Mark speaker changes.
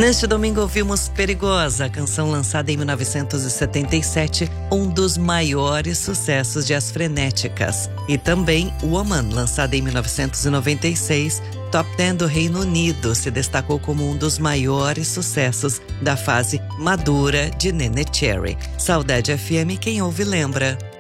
Speaker 1: Neste domingo ouvimos Perigosa, canção lançada em 1977, um dos maiores sucessos de As Frenéticas. E também Woman, lançada em 1996, Top 10 do Reino Unido, se destacou como um dos maiores sucessos da fase madura de Neneh Cherry. Saudade FM, quem ouve lembra.